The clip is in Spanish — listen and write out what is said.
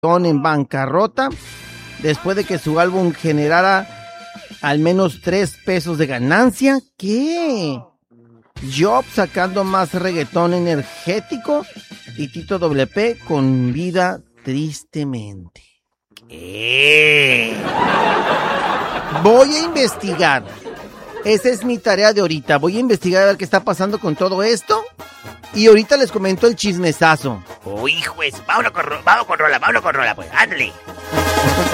en bancarrota después de que su álbum generara al menos 3 pesos de ganancia. ¿Qué? Job sacando más reggaetón energético y Tito WP con vida tristemente. ¿Qué? Voy a investigar. Esa es mi tarea de ahorita. Voy a investigar a ver qué está pasando con todo esto. Y ahorita les comento el chismesazo. Uy, juez, vámonos con rola, pues, ándale.